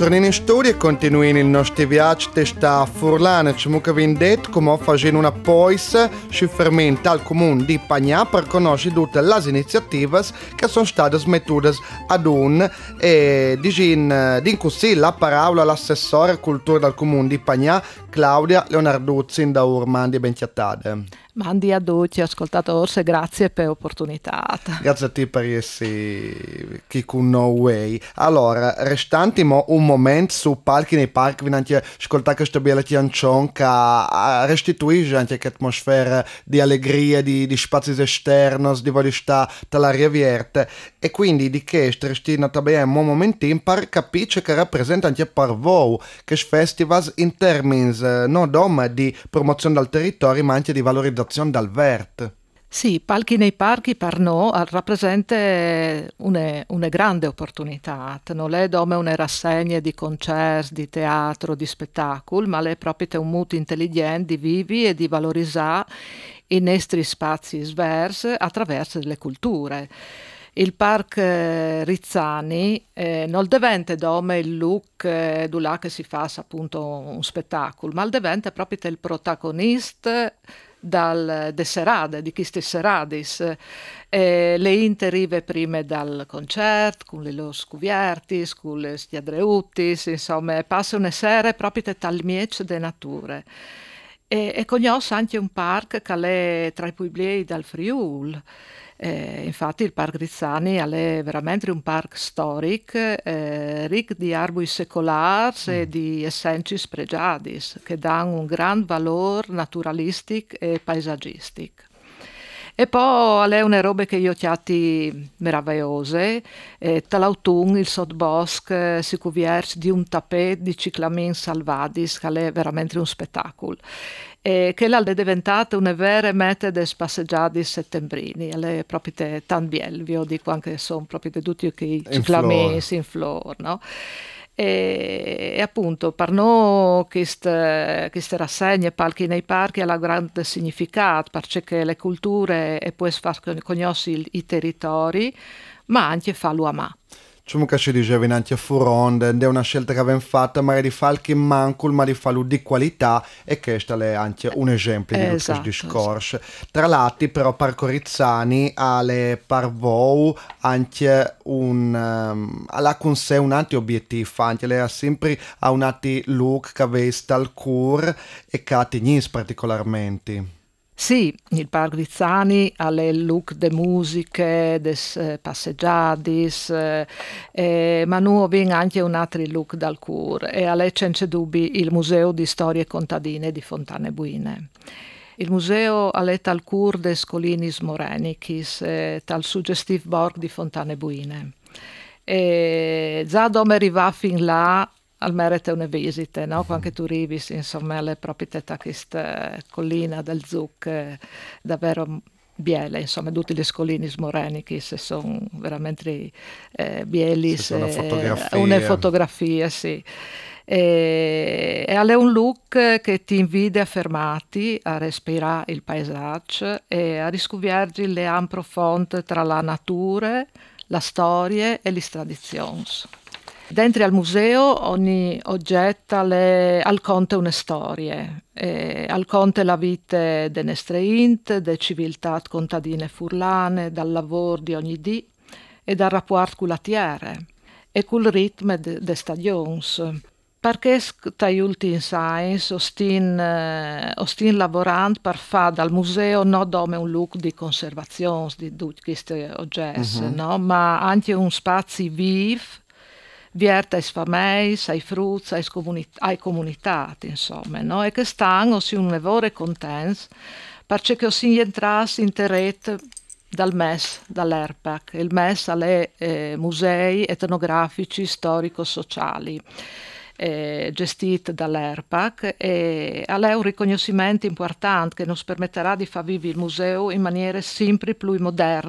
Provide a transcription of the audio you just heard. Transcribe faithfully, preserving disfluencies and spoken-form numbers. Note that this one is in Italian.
Torniamo in studio e continuiamo il nostro viaggio testa Furlane, ci abbiamo detto come facendo una pois sui fermenti al comune di Pagnà per conoscere tutte le iniziative che sono state smettute ad un e dice in così la parola all'assessore cultura del comune di Pagnà Claudia Leonarduzzi da Urmandi Bentiatade. Mandi a tutti ascoltatori e grazie per l'opportunità. Grazie a te per essere qui con noi. Allora, restanti mo un momento su palchi nei parchi, anche ascoltare questa bella canzone che restituisce anche atmosfera di allegria, di, di spazi esterni, di volontà dell'aria verde. E quindi di che restina tabè un momentino per capire che rappresenta anche per voi che festival in termini non solo di promozione del territorio ma anche di valorizzazione dal verde. Sì, Palchi nei parchi per noi rappresenta una, una grande opportunità. Non è come una rassegna di concerti, di teatro, di spettacolo, ma è proprio un modo intelligente di vivi e di valorizzare i nostri spazi sversi attraverso le culture. Il Park eh, Rizzani eh, non diventa come il look eh, là che si fa appunto un spettacolo, ma diventa proprio il protagonista dal, de serade, di queste seradis. Eh, le interive prime dal concerto, con le loro scuviertis, con le stiadreutis, insomma, passa una sera proprio tal miec de nature. E, e conosce anche un parco che è tra i più belli dal Friul. Eh, infatti il Parco Rizzani è veramente un parco storico eh, ricco di arbori secolari mm. e di essenci pregiati che danno un gran valore naturalistico e paesaggistico. E poi è una roba che io ho chiati meravigliose. Eh, Talautunno, il sottobosco, eh, si cuvierge di un tappeto di ciclamin salvadis, che è veramente un spettacolo. E che è diventata una vera meta di passeggiati settembrini. È proprio tan bello, vi dico anche sono proprio tutti i ciclamin in flor, no? E, e appunto per noi queste, queste rassegne palchi nei parchi hanno grande significato perché le culture e poi far conoscere i territori ma anche farlo amare. Come ci dicevi anche a Furonde, è una scelta che abbiamo fatto magari di falchi mancul ma di farlo di qualità e questo è anche un esempio di esatto, questo discorso. Tra l'altro però Parco Rizzani ha le parvou anche un um, ha con sé un altro obiettivo, anche lei ha sempre ha un altro look che veste al cur e che attignis particolarmente. Sì, il Parco Rizzani ha il look de musiche, des eh, passeggiadis, eh, eh, ma noi abbiamo anche un altro look dal cur e a lei senza dubbi il Museo di Storie Contadine di Fontane Buine. Il museo ha al cur des Colinis Morenichis, eh, tal suggestiv borg di Fontane Buine. E già dove arriva fin là al merito una visita, no? Quando tu arrivi, insomma, le proprietà di questa collina del Zuc, eh, davvero biele, insomma, tutte le scoline smoreniche sono veramente eh, bielis. Sì, una fotografia. Una fotografia, sì. E, e è un look che ti invita a fermarti, a respirare il paesaggio e a riscoprire le ampie fonti tra la natura, la storia e le tradizioni. Dentro al museo ogni oggetto al conta una storia, eh, al conta la vita delle nostre int, delle civiltà contadine furlane, dal lavoro di ogni dì e dal rapporto con la terra e col ritmo delle stagioni. Perché negli ultimi anni ostin, eh, ostin lavorando per fare dal museo non come un look di conservazione di tutti questi oggetti, uh-huh. no? Ma anche un spazio vivo vierte ai famiglie, ai frutti, ai, comunità, ai comunità, insomma, no? E che stanno si un lavoro contents perché si entrasse in rete dal M E S, dall'E R P A C. Il M E S è eh, musei etnografici storico-sociali eh, gestiti dall'E R P A C e è un riconoscimento importante che ci permetterà di far vivere il museo in maniera sempre più moderna